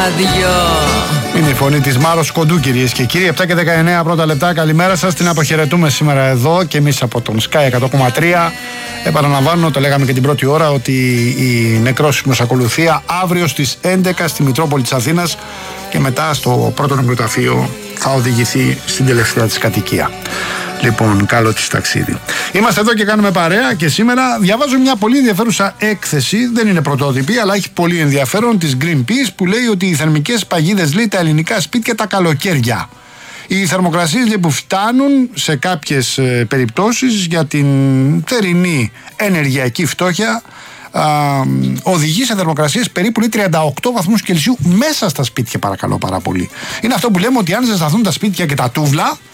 Είναι η φωνή της Μάρος Κοντού, κυρίες και κύριοι. 7 και 19 πρώτα λεπτά. Καλημέρα σας. Την αποχαιρετούμε σήμερα εδώ και εμείς από τον Sky 100,3. Επαναλαμβάνω, το λέγαμε και την πρώτη ώρα, ότι η νεκρόσιμος ακολουθία αύριο στις 11 στη Μητρόπολη της Αθήνας και μετά στο πρώτο νεκροταφείο θα οδηγηθεί στην τελευταία της κατοικία. Λοιπόν, καλό της ταξίδι. Είμαστε εδώ και κάνουμε παρέα και σήμερα διαβάζω μια πολύ ενδιαφέρουσα έκθεση. Δεν είναι πρωτότυπη, αλλά έχει πολύ ενδιαφέρον, της Greenpeace, που λέει ότι οι θερμικές παγίδες, λέει, τα ελληνικά σπίτια τα καλοκαίρια. Οι θερμοκρασίες, λέει, που φτάνουν σε κάποιες περιπτώσεις για την θερινή ενεργειακή φτώχεια οδηγεί σε θερμοκρασίες περίπου, λέει, 38 βαθμούς Κελσίου μέσα στα σπίτια, παρακαλώ πάρα πολύ. Είναι αυτό που λέμε, ότι αν ζεσταθούν τα σπίτια και τα τούβλα,